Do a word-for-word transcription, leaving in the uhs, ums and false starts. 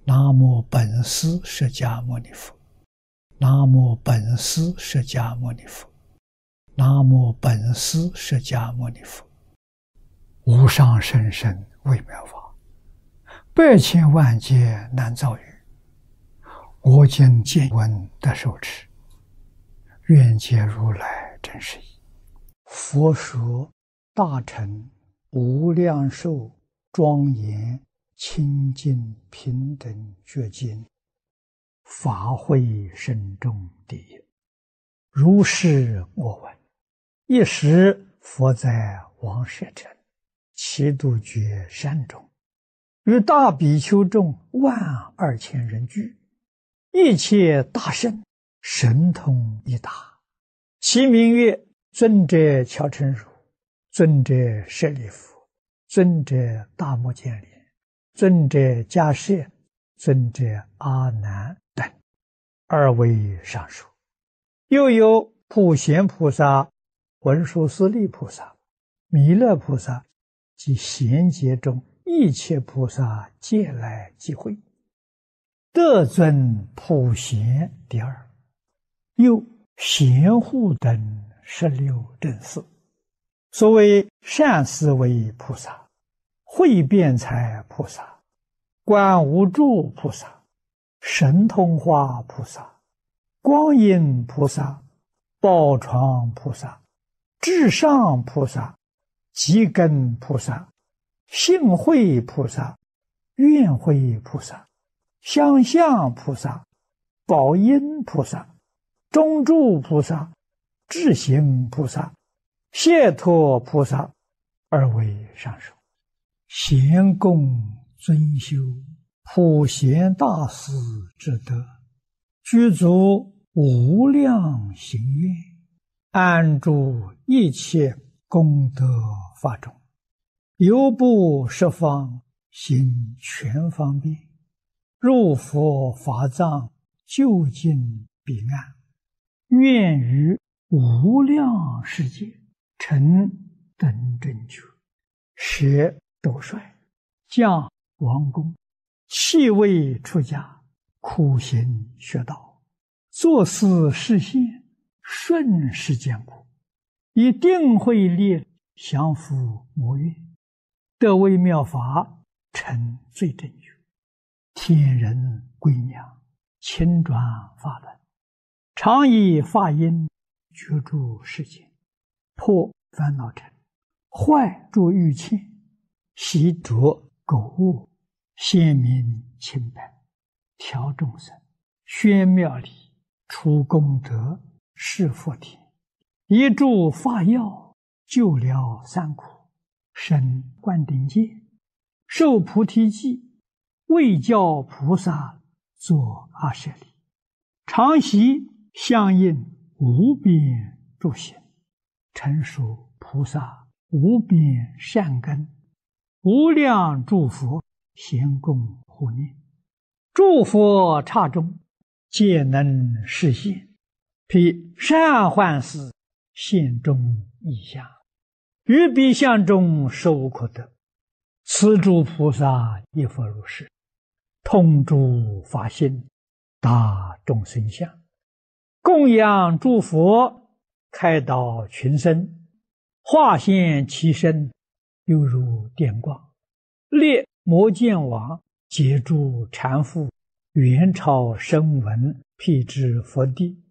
南无本师释迦牟尼佛，南无本师释迦牟尼佛，南无本师释迦牟尼佛。无上甚深微妙法，百千万劫难遭遇。我今见闻得受持，愿解如来真实义。佛说大乘无量寿庄严清净平等觉经，法会深重第一。如是我闻，一时佛在王舍城祇度觉山中，与大比丘众万二千人聚，一切大圣神通一达，其名曰尊者乔陈如、尊者舍利弗、尊者大目犍连、尊者迦摄、尊者阿难等，二位上首。又有普贤菩萨、文殊师利菩萨、弥勒菩萨及贤劫中一切菩萨皆来集会，得尊普贤第二。又贤护等十六正士，所谓善思维菩萨、慧辩才菩萨、观无住菩萨、神通化菩萨、光阴菩萨、宝床菩萨、至上菩萨、积根菩萨、性慧菩萨、愿慧菩萨、相向菩萨、宝音菩萨、中住菩萨、智行菩萨、解脱菩萨，二位上首。贤供尊修普贤大士之德，具足无量行愿，安住一切功德法中，游步十方，行全方便，入佛法藏，究竟彼岸，愿于无量世界成等正觉，舍斗率，降王宫，弃位出家，苦行学道，作思实现，顺世间苦，以定慧力降伏魔怨，得微妙法，成最正觉，天人归娘，亲转法轮，常以法音觉住世间，破烦恼尘，坏诸欲牵，习着垢物，显明清白，调众生，宣妙理，除功德，示佛田，一助法药，救了三苦，生灌顶戒，受菩提记，为教菩萨作阿舍利，常习相应无边诸行，成熟菩萨无边善根，无量诸佛咸供护念，诸佛刹中皆能示现，披善幻事现中异相，于彼相中实无可得。此诸菩萨亦复如是，通诸法性，达众生相，供养诸佛，开导群生，化现其身，犹如电光，列摩犍王，解诸缠缚，元朝声闻，辟支佛地，